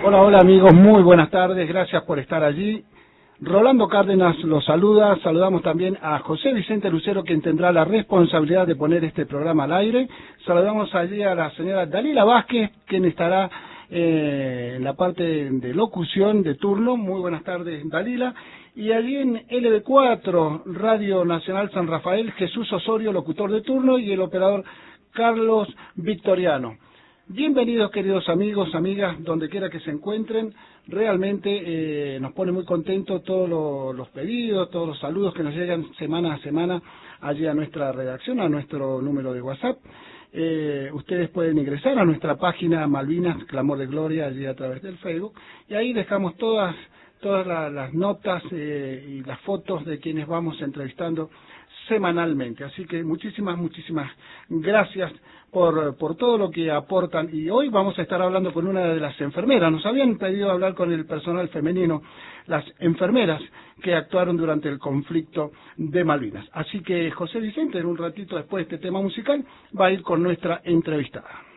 Hola, hola amigos, muy buenas tardes, gracias por estar allí. Rolando Cárdenas los saluda, saludamos también a José Vicente Lucero, quien tendrá la responsabilidad de poner este programa al aire. Saludamos allí a la señora Dalila Vázquez, quien estará en la parte de locución de turno. Muy buenas tardes, Dalila. Y allí en LB4, Radio Nacional San Rafael, Jesús Osorio, locutor de turno, y el operador Carlos Victoriano. Bienvenidos, queridos amigos, amigas, donde quiera que se encuentren. Realmente nos pone muy contentos todos los pedidos, todos los saludos que nos llegan semana a semana allí a nuestra redacción, a nuestro número de WhatsApp. Ustedes pueden ingresar a nuestra página Malvinas Clamor de Gloria allí a través del Facebook, y ahí dejamos todas las notas y las fotos de quienes vamos entrevistando semanalmente. Así que muchísimas gracias por todo lo que aportan. Y hoy vamos a estar hablando con una de las enfermeras. Nos habían pedido hablar con el personal femenino, las enfermeras que actuaron durante el conflicto de Malvinas. Así que José Vicente, en un ratito después de este tema musical, va a ir con nuestra entrevistada.